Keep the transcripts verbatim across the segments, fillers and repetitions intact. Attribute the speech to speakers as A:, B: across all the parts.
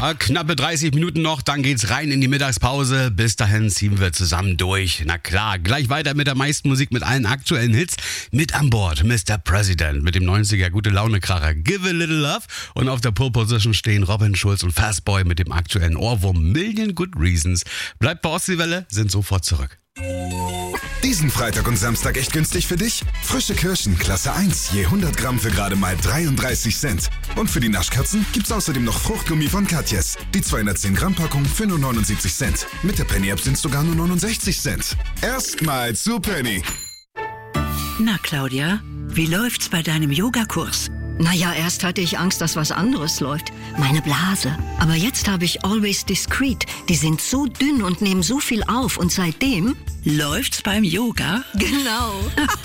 A: Ja, knappe dreißig Minuten noch, dann geht's rein in die Mittagspause. Bis dahin ziehen wir zusammen durch. Na klar, gleich weiter mit der meisten Musik, mit allen aktuellen Hits. Mit an Bord Mister President mit dem neunziger gute Laune-Kracher Give a Little Love. Und auf der Pole Position stehen Robin Schulz und Fastboy mit dem aktuellen Ohrwurm Million Good Reasons. Bleibt bei Ostseewelle, sind sofort zurück.
B: Diesen Freitag und Samstag echt günstig für dich? Frische Kirschen, Klasse eins, je hundert Gramm für gerade mal dreiunddreißig Cent. Und für die Naschkatzen gibt's außerdem noch Fruchtgummi von Katjes. Die zweihundertzehn Gramm Packung für nur neunundsiebzig Cent. Mit der Penny-App sind's sogar nur neunundsechzig Cent. Erstmal zu Penny.
C: Na Claudia, wie läuft's bei deinem Yogakurs?
D: Naja, erst hatte ich Angst, dass was anderes läuft. Meine Blase. Aber jetzt habe ich Always Discreet. Die sind so dünn und nehmen so viel auf. Und seitdem...
C: Läuft's beim Yoga?
D: Genau.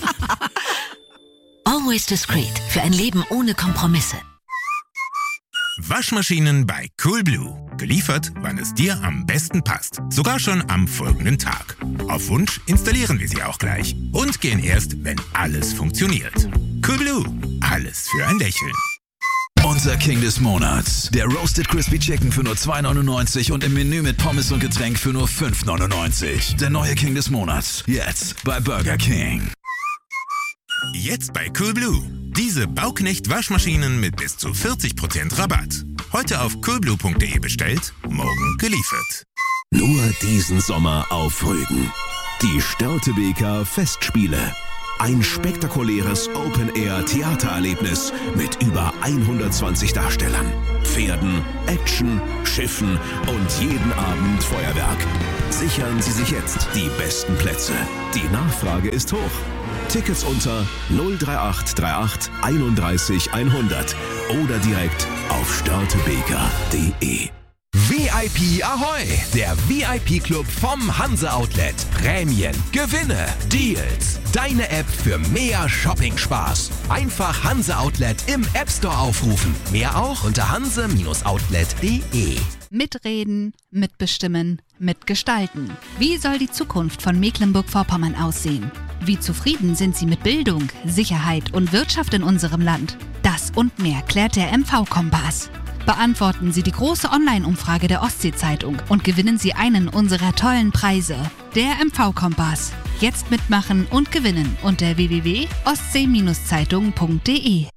E: Always Discreet. Für ein Leben ohne Kompromisse.
F: Waschmaschinen bei Coolblue. Geliefert, wann es dir am besten passt. Sogar schon am folgenden Tag. Auf Wunsch installieren wir sie auch gleich. Und gehen erst, wenn alles funktioniert. Coolblue. Alles für ein Lächeln.
G: Unser King des Monats. Der Roasted Crispy Chicken für nur zwei neunundneunzig und im Menü mit Pommes und Getränk für nur fünf neunundneunzig. Der neue King des Monats. Jetzt bei Burger King.
F: Jetzt bei Coolblue. Diese Bauknecht-Waschmaschinen mit bis zu vierzig Prozent Rabatt. Heute auf coolblue punkt de bestellt, morgen geliefert.
H: Nur diesen Sommer auf Rügen. Die Störtebeker Festspiele. Ein spektakuläres Open-Air-Theatererlebnis mit über hundertzwanzig Darstellern, Pferden, Action, Schiffen und jeden Abend Feuerwerk. Sichern Sie sich jetzt die besten Plätze. Die Nachfrage ist hoch. Tickets unter null drei acht drei acht einunddreißig hundert oder direkt auf störtebeker punkt de.
I: V I P Ahoi, der V I P-Club vom Hanse Outlet. Prämien, Gewinne, Deals. Deine App für mehr Shopping-Spaß. Einfach Hanse Outlet im App Store aufrufen. Mehr auch unter hanse Outlet punkt de.
J: Mitreden, mitbestimmen, mitgestalten. Wie soll die Zukunft von Mecklenburg-Vorpommern aussehen? Wie zufrieden sind Sie mit Bildung, Sicherheit und Wirtschaft in unserem Land? Das und mehr klärt der M V-Kompass. Beantworten Sie die große Online-Umfrage der Ostsee-Zeitung und gewinnen Sie einen unserer tollen Preise. Der M V-Kompass. Jetzt mitmachen und gewinnen unter w w w punkt ostsee zeitung punkt de.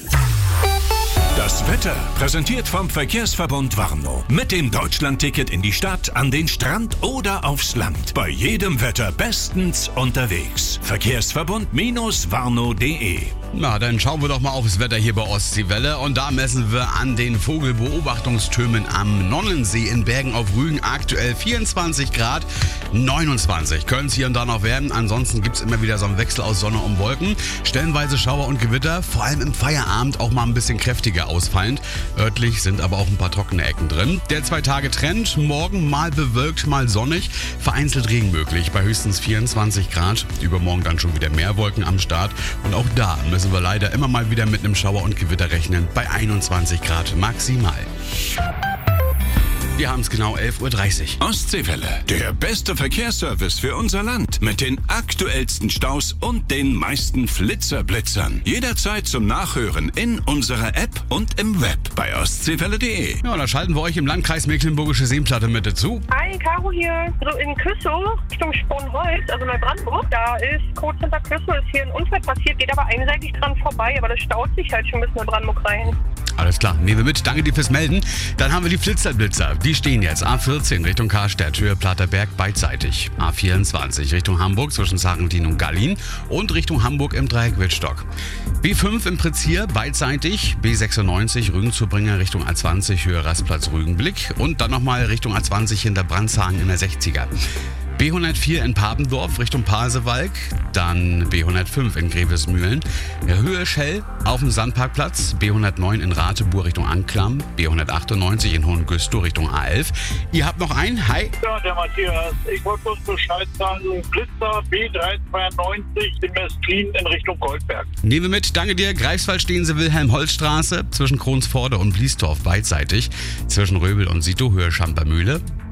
K: Das Wetter präsentiert vom Verkehrsverbund Warnow. Mit dem Deutschlandticket in die Stadt, an den Strand oder aufs Land. Bei jedem Wetter bestens unterwegs. Verkehrsverbund-warnow punkt de.
A: Na, dann schauen wir doch mal aufs Wetter hier bei Ostseewelle. Und da messen wir an den Vogelbeobachtungstürmen am Nonnensee in Bergen auf Rügen aktuell vierundzwanzig Grad, neunundzwanzig. Können es hier und da noch werden. Ansonsten gibt es immer wieder so einen Wechsel aus Sonne und Wolken. Stellenweise Schauer und Gewitter, vor allem im Feierabend auch mal ein bisschen kräftiger ausfallend. Örtlich sind aber auch ein paar trockene Ecken drin. Der Zwei-Tage-Trend, morgen mal bewölkt, mal sonnig, vereinzelt Regen möglich bei höchstens vierundzwanzig Grad. Übermorgen dann schon wieder mehr Wolken am Start. Und auch da müssen wir leider immer mal wieder mit einem Schauer und Gewitter rechnen, bei einundzwanzig Grad maximal. Wir haben es genau elf Uhr dreißig.
K: Ostseewelle, der beste Verkehrsservice für unser Land. Mit den aktuellsten Staus und den meisten Flitzerblitzern. Jederzeit zum Nachhören in unserer App und im Web bei ostseewelle punkt de.
A: Ja, da schalten wir euch im Landkreis Mecklenburgische Seenplatte mit dazu.
L: Hi, Caro hier. So in Küssow, Richtung Sponholz, also Neubrandenburg. Da ist kurz hinter Küssow ist hier ein Unfall passiert, geht aber einseitig dran vorbei, aber das staut sich halt schon bis Neubrandenburg rein.
A: Alles klar, nehmen wir mit. Danke dir fürs Melden. Dann haben wir die Flitzerblitzer. Die stehen jetzt A vierzehn Richtung Karstadt, Höhe Platterberg beidseitig. A vierundzwanzig Richtung Hamburg zwischen Sarrentin und Gallin und Richtung Hamburg im Dreieck Wittstock. B fünf im Prizier beidseitig. B sechsundneunzig Rügen-Zubringer Richtung A zwanzig, Höhe Rastplatz Rügenblick. Und dann nochmal Richtung A zwanzig hinter Brandshagen in der sechziger. B hundertvier in Papendorf Richtung Pasewalk, dann B hundertfünf in Grevesmühlen, Höhe Schell auf dem Sandparkplatz, B hundertneun in Ratebuhr Richtung Anklam, B hundertachtundneunzig in Hohengüstow Richtung A elf. Ihr habt noch einen? Hi.
M: Ja, der Matthias. Ich wollte bloß Bescheid sagen, Blitzer B dreihundertzweiundneunzig in Mestlin in Richtung Goldberg.
A: Nehmen wir mit, danke dir. Greifswald stehen Sie Wilhelm-Holz-Straße zwischen Kronsforde und Vliestorf beidseitig, zwischen Röbel und Sito Höhe Schampermühle.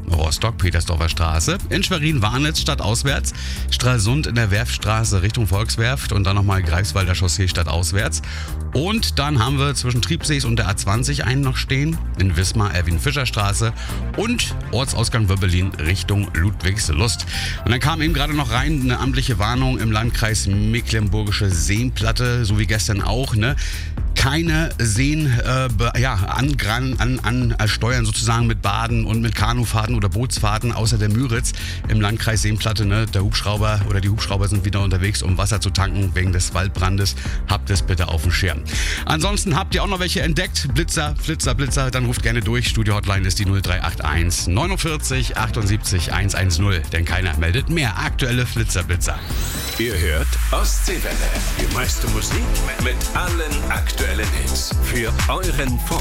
A: Rostock-Petersdorfer Straße. In Schwerin-Warnitz stadtauswärts. Stralsund in der Werftstraße Richtung Volkswerft und dann nochmal Greifswalder Chaussee stadtauswärts. Und dann haben wir zwischen Triebsees und der A zwanzig einen noch stehen. In Wismar Erwin-Fischer-Straße und Ortsausgang Wöbbelin Richtung Ludwigslust. Und dann kam eben gerade noch rein eine amtliche Warnung im Landkreis Mecklenburgische Seenplatte, so wie gestern auch, ne? Keine Seen äh, be, ja, an, an, an, an steuern sozusagen mit Baden und mit Kanufahrten oder Bootsfahrten außer der Müritz im Landkreis Seenplatte. Ne? Der Hubschrauber oder die Hubschrauber sind wieder unterwegs, um Wasser zu tanken wegen des Waldbrandes. Habt es bitte auf dem Schirm. Ansonsten habt ihr auch noch welche entdeckt? Blitzer, Flitzer, Blitzer, dann ruft gerne durch. Studio-Hotline ist die null drei acht eins neunundvierzig achtundsiebzig hundertzehn, denn keiner meldet mehr aktuelle Flitzer-Blitzer.
K: Ihr hört Ostseewelle. Die meiste Musik mit allen aktuellen Hits für euren Vor